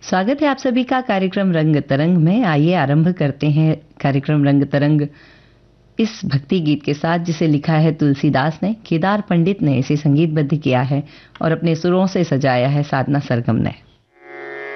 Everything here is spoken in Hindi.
स्वागत है आप सभी का कार्यक्रम रंग तरंग में। आइए आरंभ करते हैं कार्यक्रम रंग तरंग इस भक्ति गीत के साथ, जिसे लिखा है तुलसीदास ने, केदार पंडित ने इसे संगीतबद्ध किया है और अपने सुरों से सजाया है साधना सरगम ने।